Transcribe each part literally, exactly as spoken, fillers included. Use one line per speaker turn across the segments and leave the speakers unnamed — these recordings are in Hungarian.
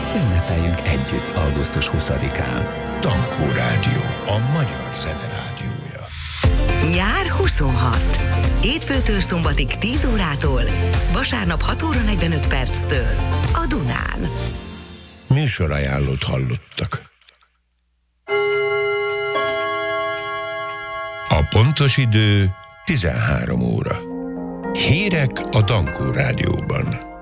Ünnepeljünk együtt augusztus huszadikán.
Tankó Rádió, a magyar zene rádiója.
Nyár huszonhat. Hétfőtől szombatig tíz órától, vasárnap hat óra negyvenöt perctől a Dunán.
Műsorajánlót hallottak. A pontos idő tizenhárom óra. Hírek a Tankó Rádióban.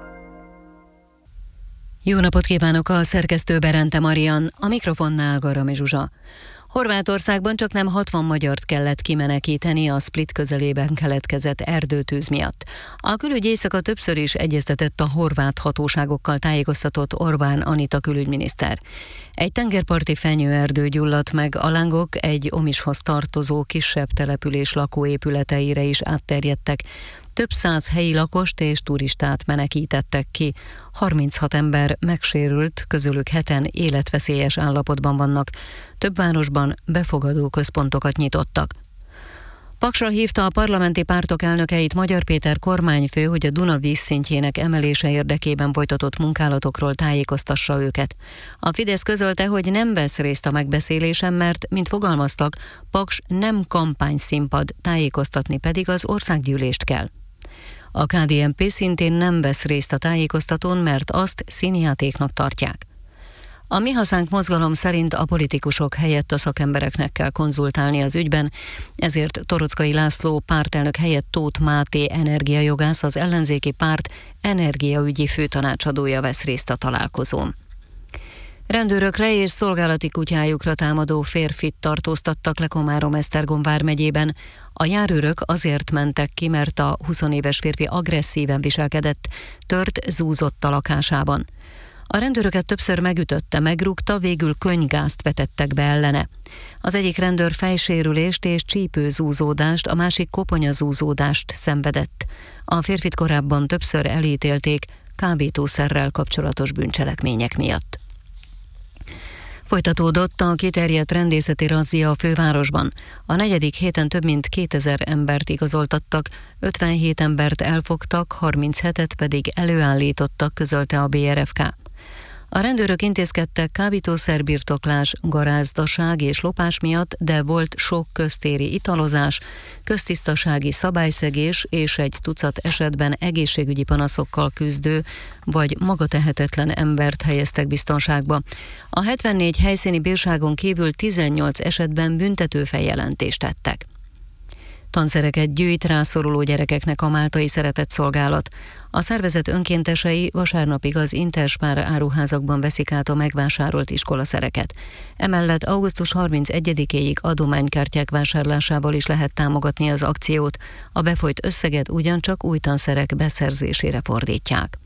Jó napot kívánok, a szerkesztő Berente Marian, a mikrofonnál Garami Zsuzsa. Horvátországban csak nem hatvan magyart kellett kimenekíteni a Split közelében keletkezett erdőtűz miatt. A külügy éjszaka többször is egyeztetett a horvát hatóságokkal, tájékoztatott Orbán Anita külügyminiszter. Egy tengerparti fenyőerdő gyulladt meg, a lángok egy Omishoz tartozó kisebb település lakóépületeire is átterjedtek. Több száz helyi lakost és turistát menekítettek ki. harminchat ember megsérült, közülük heten életveszélyes állapotban vannak. Több városban befogadó központokat nyitottak. Paksra hívta a parlamenti pártok elnökeit Magyar Péter kormányfő, hogy a Duna vízszintjének emelése érdekében folytatott munkálatokról tájékoztassa őket. A Fidesz közölte, hogy nem vesz részt a megbeszélésen, mert, mint fogalmaztak, Paks nem kampányszínpad, tájékoztatni pedig az országgyűlést kell. A ká dé en pé szintén nem vesz részt a tájékoztatón, mert azt színjátéknak tartják. A Mi Hazánk mozgalom szerint a politikusok helyett a szakembereknek kell konzultálni az ügyben, ezért Torockai László pártelnök helyett Tóth Máté energiajogász, az ellenzéki párt energiaügyi főtanácsadója vesz részt a találkozón. Rendőrökre és szolgálati kutyájukra támadó férfit tartóztattak le Komárom-Esztergom vármegyében. A járőrök azért mentek ki, mert a húsz éves férfi agresszíven viselkedett, tört, zúzott a lakásában. A rendőröket többször megütötte, megrúgta, végül könnygázt vetettek be ellene. Az egyik rendőr fejsérülést és csípőzúzódást, a másik koponyazúzódást szenvedett. A férfit korábban többször elítélték kábítószerrel kapcsolatos bűncselekmények miatt. Folytatódott a kiterjedt rendészeti razzia a fővárosban. A negyedik héten több mint kétezer embert igazoltattak, ötvenhét embert elfogtak, harminchetet pedig előállítottak, közölte a bé er ef ká. A rendőrök intézkedtek kábítószerbirtoklás, garázdaság és lopás miatt, de volt sok köztéri italozás, köztisztasági szabályszegés és egy tucat esetben egészségügyi panaszokkal küzdő vagy magatehetetlen embert helyeztek biztonságba. A hetvennégy helyszíni bírságon kívül tizennyolc esetben büntetőfeljelentést tettek. Tanszereket gyűjt rászoruló gyerekeknek a Máltai Szeretett Szolgálat. A szervezet önkéntesei vasárnapig az Interspár áruházakban veszik át a megvásárolt iskolaszereket. Emellett augusztus harmincegyedikéig adománykártyák vásárlásával is lehet támogatni az akciót, a befolyt összeget ugyancsak új tanszerek beszerzésére fordítják.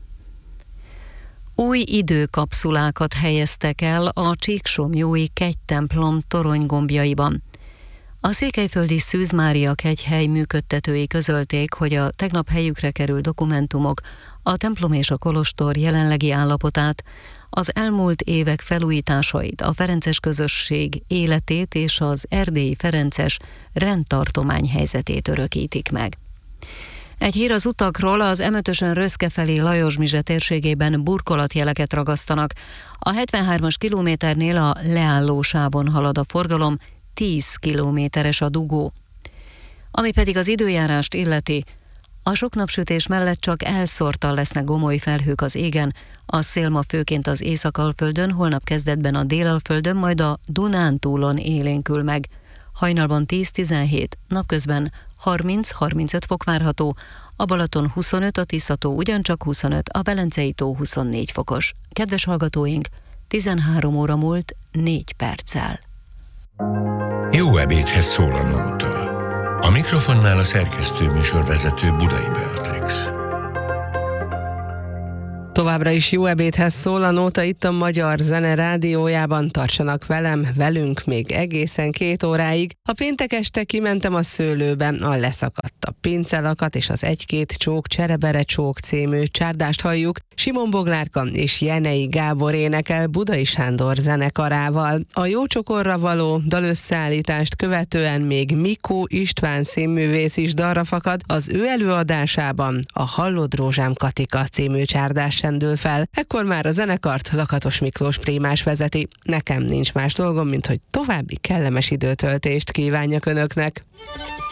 Új időkapszulákat helyeztek el a Csíksomlyói kegytemplom toronygombjaiban. A székelyföldi Szűz Mária kegyhely működtetői közölték, hogy a tegnap helyükre került dokumentumok a templom és a kolostor jelenlegi állapotát, az elmúlt évek felújításait, a ferences közösség életét és az erdélyi ferences rendtartomány helyzetét örökítik meg. Egy hír az utakról: az em ötösön Röszke felé Lajos-Mizse térségében burkolatjeleket ragasztanak. A hetvenhármas kilométernél a leállósávon halad a forgalom, tíz kilométeres a dugó. Ami pedig az időjárást illeti, a sok napsütés mellett csak elszórtan lesznek gomoly felhők az égen, a szél ma főként az Észak-Alföldön, holnap kezdetben a Dél-Alföldön, majd a Dunántúlon élénkül meg. Hajnalban tíz-tizenhét, napközben harminc-harmincöt fok várható, a Balaton huszonöt, a Tiszató ugyancsak huszonöt, a Velencei tó huszonnégy fokos. Kedves hallgatóink, tizenhárom óra múlt négy perccel.
Jó ebédhez szól a nóta. A mikrofonnál a szerkesztő műsorvezető Budai Beatrix.
Továbbra is jó ebédhez szól a nóta itt a Magyar Zene Rádiójában. Tartsanak velem, velünk még egészen két óráig. A péntek este kimentem a szőlőbe, a Leszakadt a pincelakat és az Egy-két csók Cserebere csók című csárdást halljuk. Simon Boglárka és Jenei Gábor énekel Budai Sándor zenekarával. A jó csokorra való dalösszeállítást követően még Mikó István színművész is dalra fakad. Az ő előadásában a Hallod Rózsám Katika című csárdás lendül fel. Ekkor már a zenekart Lakatos Miklós Prémás vezeti. Nekem nincs más dolgom, mint hogy további kellemes időtöltést kívánjak önöknek.